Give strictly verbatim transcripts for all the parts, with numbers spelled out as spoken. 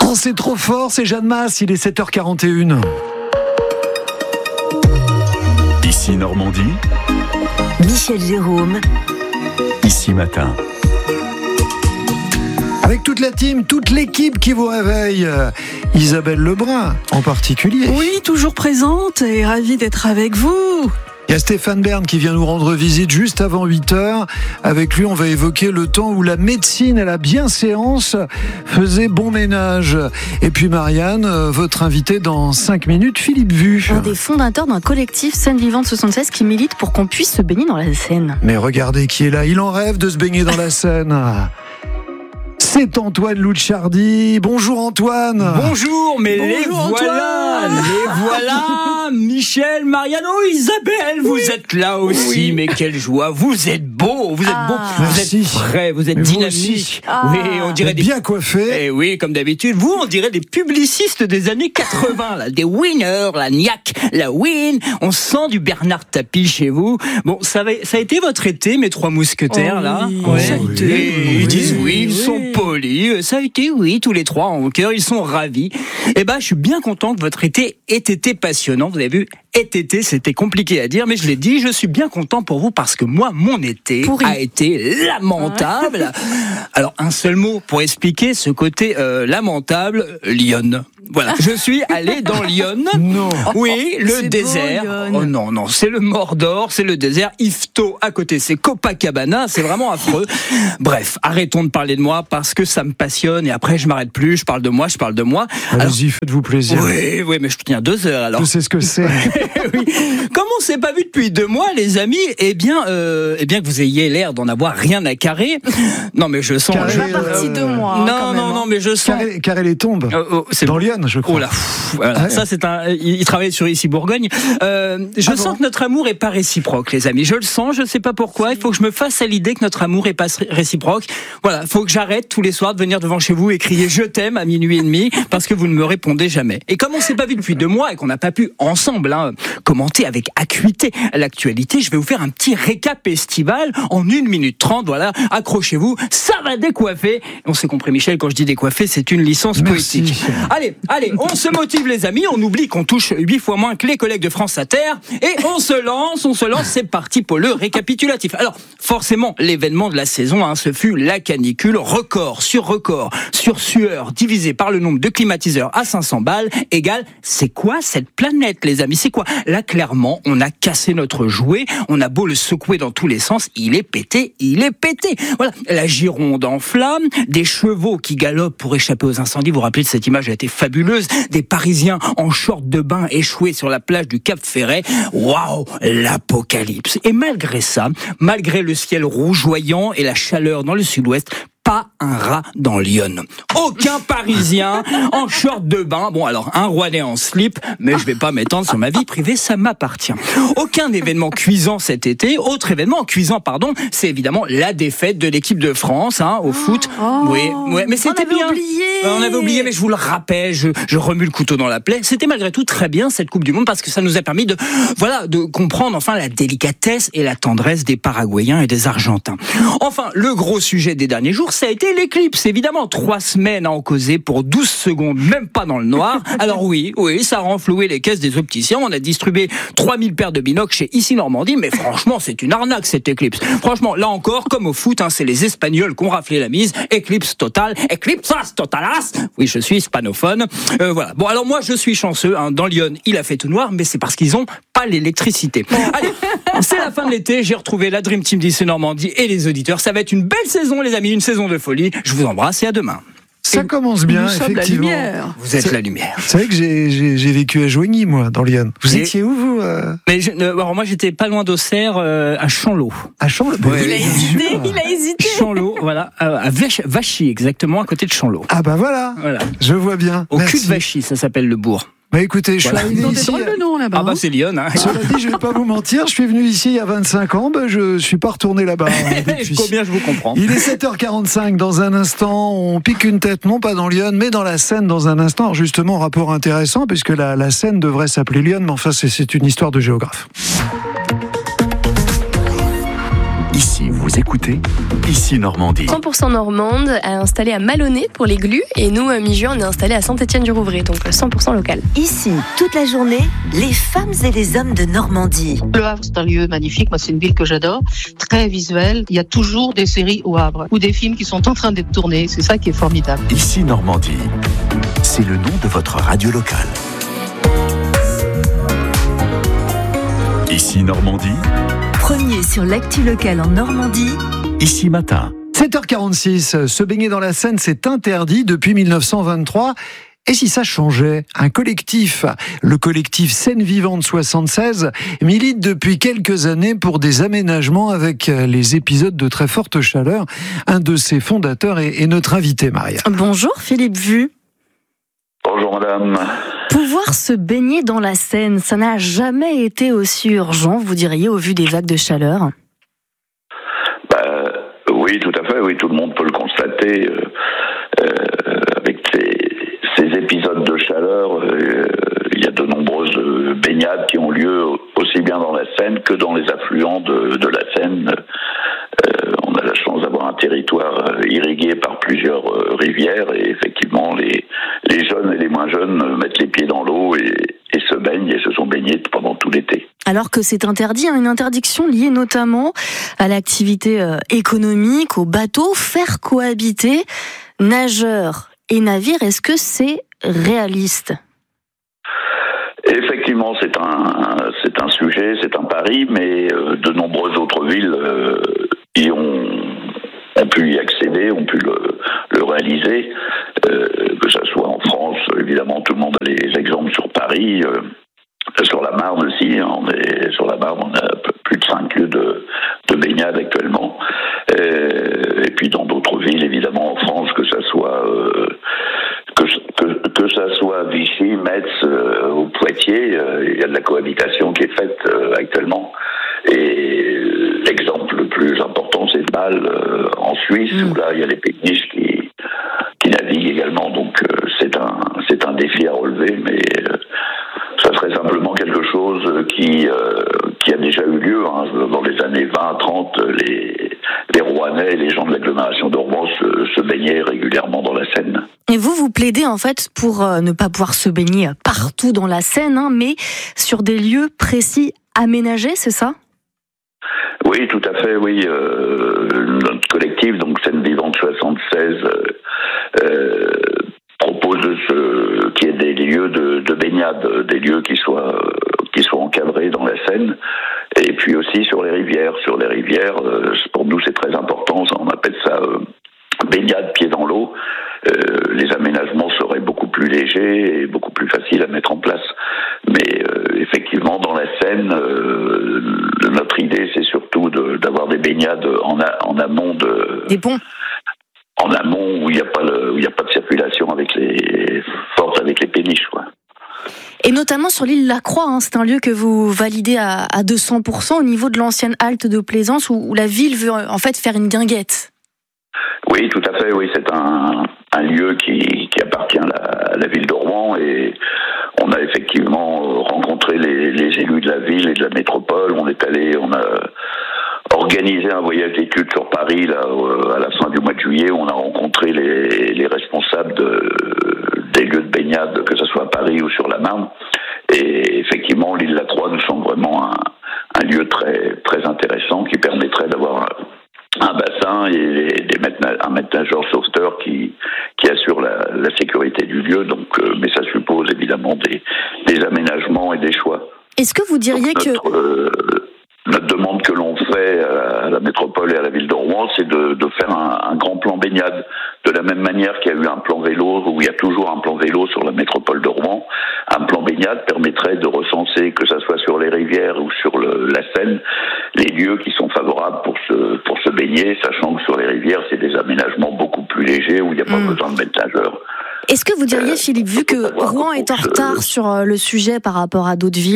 Oh, c'est trop fort, c'est Jeanne Masse, il est sept heures quarante et une. Ici Normandie. Michel Jérôme. Ici Matin. Avec toute la team, toute l'équipe qui vous réveille. Isabelle Lebrun en particulier. Oui, toujours présente et ravie d'être avec vous. Il y a Stéphane Bern qui vient nous rendre visite juste avant huit heures. Avec lui, on va évoquer le temps où la médecine et la bienséance faisaient bon ménage. Et puis Marianne, votre invité dans cinq minutes, Philippe Vu. Un des fondateurs d'un collectif Seine Vivante soixante-seize qui milite pour qu'on puisse se baigner dans la Seine. Mais regardez qui est là, il en rêve de se baigner dans la Seine. C'est Antoine Louchardy. Bonjour Antoine. Bonjour, mais Bonjour les voilà, Antoine. les voilà, Michel, Mariano, Isabelle, vous oui. êtes là aussi, oui. Mais quelle joie, vous êtes beaux, vous êtes ah. beaux, vous Merci. êtes frais, vous êtes mais dynamiques. Ah. Oui, on dirait des... bien coiffés. Eh oui, comme d'habitude, vous, on dirait des publicistes des années quatre-vingts, là, des winners, la niaque, la win, on sent du Bernard Tapie chez vous. Bon, ça, va, ça a été votre été, mes trois mousquetaires, oh, là. Oui. Ouais. Ça a été, oui. Ils disent oui, ils oui. sont polis, ça a été oui, tous les trois en cœur, ils sont ravis. Eh ben, je suis bien content que votre été ait été passionnant. Vous avez vu, été, c'était compliqué à dire, mais je l'ai dit, je suis bien content pour vous parce que moi, mon été Pourri. a été lamentable. Alors, un seul mot pour expliquer ce côté euh, lamentable, Lyon. Voilà, je suis allé dans Lyon. Non. Oui, le C'est désert. beau, Oh non, non, c'est le Mordor, c'est le désert. Ifto à côté, c'est Copacabana, c'est vraiment affreux. Bref, arrêtons de parler de moi parce que ça me passionne et après je m'arrête plus, je parle de moi, je parle de moi. Allez-y, Alors, faites-vous plaisir. oui, oui, mais je tiens deux heures alors. Je sais ce que c'est. Oui. Comme on s'est pas vu depuis deux mois, les amis, eh bien, euh, eh bien que vous ayez l'air d'en avoir rien à carrer. Non, mais je sens. Carré, je... On va partir de moi. Non, quand même, non, hein. non, mais je sens. Carré, carré les tombes. Oh, oh, c'est dans bon. Lyon, je crois. Oh là, pff, voilà. Ah, ça c'est un. Il travaille sur ici Bourgogne. Euh, je ah sens bon que notre amour est pas réciproque, les amis. Je le sens. Je sais pas pourquoi. Il faut que je me fasse à l'idée que notre amour est pas réciproque. Voilà, il faut que j'arrête tous les soirs de venir devant chez vous et crier je t'aime à minuit et demi parce que vous ne me répondez jamais. Et comme on s'est pas vu depuis deux mois et qu'on n'a pas pu ensemble hein, commenter avec acuité l'actualité, je vais vous faire un petit récap estival en une minute trente. Voilà, accrochez-vous, ça va décoiffer. On s'est compris, Michel. Quand je dis décoiffer, c'est une licence Merci. poétique. Allez, allez, on se motive les amis, on oublie qu'on touche huit fois moins que les collègues de France Inter et on se lance, on se lance, c'est parti pour le récapitulatif. Alors, forcément, l'événement de la saison, hein, ce fut la canicule, record sur record, sur sueur, divisé par le nombre de climatiseurs à cinq cents balles, égale, c'est quoi cette planète les amis, c'est quoi? Là, clairement, on a cassé notre jouet, on a beau le secouer dans tous les sens, il est pété, il est pété. Voilà, la Gironde en flammes, des chevaux qui galopent pour échapper aux incendies, vous vous rappelez de cette image, elle était fabuleuse, des Parisiens en short de bain échoués sur la plage du Cap Ferret. Waouh, l'apocalypse. Et malgré ça, malgré le ciel rougeoyant et la chaleur dans le sud-ouest, pas un rat dans Lyon. Aucun Parisien en short de bain. Bon, alors, un Rouennais en slip, mais je vais pas m'étendre sur ma vie privée, ça m'appartient. Aucun événement cuisant cet été. Autre événement cuisant, pardon, c'est évidemment la défaite de l'équipe de France, hein, au foot. Oh, oui, oui, mais c'était on avait bien. oublié. On avait oublié, mais je vous le rappelle, je, je remue le couteau dans la plaie. C'était malgré tout très bien, cette Coupe du Monde, parce que ça nous a permis de, voilà, de comprendre enfin la délicatesse et la tendresse des Paraguayens et des Argentins. Enfin, le gros sujet des derniers jours, ça a été l'éclipse. Évidemment, trois semaines à en causer pour douze secondes, même pas dans le noir. Alors oui, oui, ça a renfloué les caisses des opticiens. On a distribué trois mille paires de binocles chez Ici Normandie, mais franchement, c'est une arnaque, cette éclipse. Franchement, là encore, comme au foot, hein, c'est les Espagnols qui ont raflé la mise. Éclipse totale, éclipsas totalas. Oui, je suis hispanophone. Euh, voilà. Bon, alors moi, je suis chanceux. Hein. Dans Lyon, il a fait tout noir, mais c'est parce qu'ils ont pas l'électricité. Allez, c'est la fin de l'été. J'ai retrouvé la Dream Team d'Ici Normandie et les auditeurs. Ça va être une belle saison, les amis, une saison de folie. Je vous embrasse et à demain. Ça commence bien, Nous sommes la effectivement. lumière. Vous êtes C'est- la lumière. C'est vrai que j'ai, j'ai, j'ai vécu à Joigny, moi, dans Lyon. Vous Et- étiez où, vous euh, Mais je, euh, alors moi, j'étais pas loin d'Auxerre, euh, à Chanlot. À Champs? Ouais. Il a hésité, il a hésité. Chanlot, voilà, euh, à Vach- Vachy, exactement, à côté de Chanlot. Ah bah voilà, Voilà. je vois bien. Au Merci. cul de Vachy, ça s'appelle le bourg. Bah écoutez, je Voilà. suis Ils arrivé ont des ici. drôles de noms là-bas. Ah bah hein. c'est Lyon, hein. Cela dit, je vais pas vous mentir, je suis venu ici il y a vingt-cinq ans, bah je suis pas retourné là-bas hein, depuis. Combien je vous comprends. Il est sept heures quarante-cinq, dans un instant, on pique une tête, non pas dans Lyon, mais dans la Seine dans un instant. Alors justement, rapport intéressant, puisque la, la Seine devrait s'appeler Lyon, mais enfin c'est, c'est une histoire de géographe. Ici, vous écoutez Ici Normandie. cent pour cent normande a installé à Malonnet pour les glues et nous, à mi-juin, on est installé à Saint-Étienne-du-Rouvray, donc cent pour cent local. Ici, toute la journée, les femmes et les hommes de Normandie. Le Havre, c'est un lieu magnifique. Moi, c'est une ville que j'adore. Très visuelle. Il y a toujours des séries au Havre ou des films qui sont en train d'être tournés. C'est ça qui est formidable. Ici Normandie. C'est le nom de votre radio locale. Ici Normandie. Premier sur l'actu locale en Normandie. Ici Matin. sept heures quarante-six, se baigner dans la Seine, c'est interdit depuis mille neuf cent vingt-trois. Et si ça changeait? Un collectif, le collectif Seine Vivante soixante-seize, milite depuis quelques années pour des aménagements avec les épisodes de très forte chaleur. Un de ses fondateurs est, est notre invité, Maria. Bonjour Philippe Vu. Bonjour madame. Pouvoir se baigner dans la Seine, ça n'a jamais été aussi urgent, vous diriez, au vu des vagues de chaleur? Bah, oui, tout à fait, oui, tout le monde peut le constater. Euh, euh, avec ces, ces épisodes de chaleur, euh, il y a de nombreuses baignades qui ont lieu aussi bien dans la Seine que dans les affluents de, de la Seine. Euh, on a la chance d'avoir un territoire irrigué par plusieurs rivières et effectivement les, les jeunes et les moins jeunes mettent les pieds dans l'eau et, et se baignent et se sont baignés pendant tout l'été. Alors que c'est interdit, hein, une interdiction liée notamment à l'activité euh, économique, aux bateaux, faire cohabiter nageurs et navires, est-ce que c'est réaliste ? Effectivement, c'est un, c'est un sujet, c'est un pari, mais euh, de nombreuses autres villes euh, y ont, ont pu y accéder, ont pu le, le réaliser, euh, que ce soit en France, évidemment, tout le monde a les exemples sur Paris, euh, sur la Marne aussi, hein, on est sur la Marne, on a plus de cinq lieux de, de baignade actuellement, euh, et puis dans d'autres villes, évidemment, en France, que ça soit... Euh, Que, que, que ça soit Vichy, Metz euh, ou Poitiers, euh, il y a de la cohabitation qui est faite euh, actuellement. Et l'exemple le plus important, c'est Bâle euh, en Suisse, mmh. où là, il y a les péniches qui, qui naviguent également. Donc, euh, c'est un, c'est un défi à relever, mais euh, ça serait simplement quelque chose qui, euh, qui a déjà eu lieu. Hein. Dans les années vingt à trente, les, les Rouennais et les gens de l'agglomération de Rouen se, se baignaient régulièrement dans la Seine. Et vous, vous plaidez en fait pour euh, ne pas pouvoir se baigner partout dans la Seine, hein, mais sur des lieux précis aménagés, c'est ça ? Oui, tout à fait, oui. Euh, notre collectif, donc Seine Vivante soixante-seize, euh, propose de ce, qu'il y ait des lieux de, de baignade, des lieux qui soient, qui soient encadrés dans la Seine, et puis aussi sur les rivières. Sur les rivières, euh, pour nous c'est très important, on appelle ça euh, baignade pied dans l'eau. Euh, les aménagements seraient beaucoup plus légers et beaucoup plus faciles à mettre en place. Mais euh, effectivement, dans la Seine, euh, notre idée, c'est surtout de, d'avoir des baignades en, a, en amont de... Des ponts. En amont, où il n'y a pas le, où il n'y a pas de circulation avec les fortes avec les péniches, quoi. Et notamment sur l'île La Croix, hein, c'est un lieu que vous validez à, à deux cents pour cent au niveau de l'ancienne halte de Plaisance, où, où la ville veut en fait faire une guinguette. Oui, tout à fait, oui, c'est un, un lieu qui, qui appartient à la, à la ville de Rouen et on a effectivement rencontré les, les élus de la ville et de la métropole, on est allé, on a organisé un voyage d'études sur Paris là, à la fin du mois de juillet, où on a rencontré les, les responsables de, des lieux de baignade, que ce soit à Paris ou sur la Marne, et effectivement l'île La Croix nous semble vraiment un, un lieu très, très intéressant qui permettrait d'avoir un, un bassin et des maîtres, un maître nageur sauveteur qui, qui assure la, la sécurité du lieu. Donc, euh, mais ça suppose évidemment des, des aménagements et des choix. Est-ce que vous diriez Donc, notre, que... Euh, notre demande que l'on fait à la, à la métropole et à la ville de Rouen, c'est de, de faire un, un grand plan baignade. De la même manière qu'il y a eu un plan vélo, où il y a toujours un plan vélo sur la métropole de Rouen, un plan baignade permettrait de recenser, que ça soit sur les rivières ou sur le, la Seine, les lieux qui sont favorables pour se, pour se baigner, sachant que sur les rivières, c'est des aménagements beaucoup plus légers, où il n'y a pas mmh. besoin de mettre nageurs. Est-ce que vous diriez, euh, Philippe, vu que Rouen est en retard sur le sujet par rapport à d'autres villes ?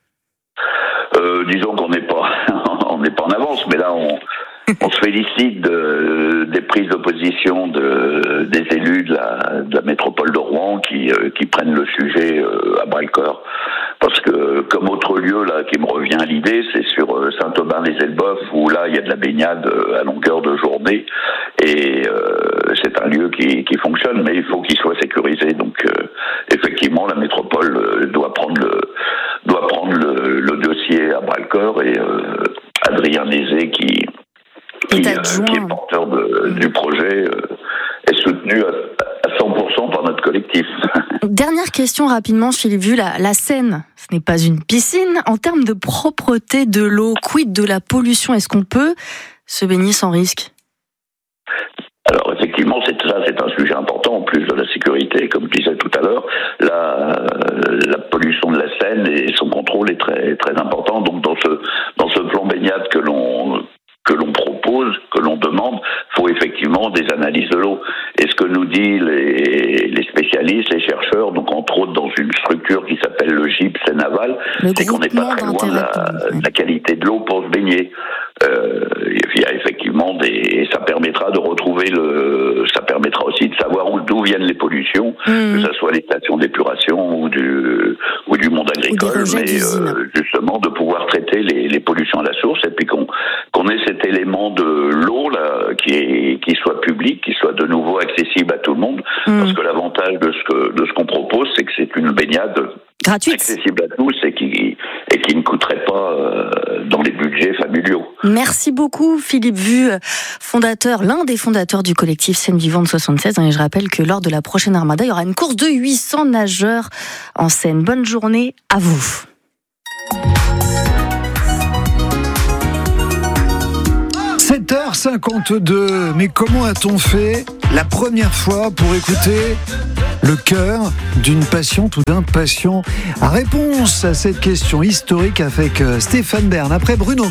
Euh, disons qu'on n'est pas, on n'est pas en avance, mais là on, on se félicite de, des prises de position de, des élus de la, de la métropole de Rouen qui, euh, qui prennent le sujet euh, à bras-le-corps, Parce que, comme autre lieu là qui me revient à l'idée, c'est sur Saint-Aubin-les-Elbeuf, où là il y a de la baignade à longueur de journée, et euh, c'est un lieu qui, qui fonctionne, mais il faut qu'il soit sécurisé. Donc euh, effectivement, la métropole euh, doit prendre le doit prendre le, le dossier à bras le corps, et euh, Adrien Nézet qui qui, euh, qui est porteur de, du projet euh, est soutenu à, à cent pour cent par notre collectif. Dernière question rapidement, Philippe Vu, la, la Seine, ce n'est pas une piscine. En termes de propreté de l'eau, quid de la pollution, est-ce qu'on peut se baigner sans risque ? Alors effectivement, c'est ça, c'est un sujet important en plus de la sécurité, comme je disais tout à l'heure. La, la pollution de la Seine et son contrôle est très très important. Donc dans ce dans ce plan baignade que l'on que l'on propose, que l'on demande, faut effectivement des analyses de l'eau. Et ce que nous disent les, les spécialistes, les chercheurs, donc entre autres dans une structure qui s'appelle le G I P Seine-Aval, c'est qu'on n'est pas très loin de la, de la qualité de l'eau pour se baigner. Euh, il y a effectivement des, et ça permettra de retrouver le, ça permettra aussi de savoir où, d'où viennent les pollutions, mmh. que ce soit les stations d'épuration ou du, ou du monde agricole, mais euh, justement de pouvoir traiter les, les pollutions à la source, et puis qu'on, qu'on ait cet élément de l'eau là qui est, qui soit public, qui soit de nouveau accessible à tout le monde, mmh. parce que l'avantage de ce que, de ce qu'on propose, c'est que c'est une baignade gratuite, accessible à tous, et qui, et qui ne coûterait pas euh, dans les budgets familiaux. Merci beaucoup Philippe Vu, fondateur, l'un des fondateurs du collectif Seine Vivante soixante-seize. Et je rappelle que lors de la prochaine Armada, il y aura une course de huit cents nageurs en Seine. Bonne journée à vous. sept heures cinquante-deux, mais comment a-t-on fait la première fois pour écouter le cœur d'une patiente ou d'un patient? Réponse à cette question historique avec Stéphane Bern après Bruno.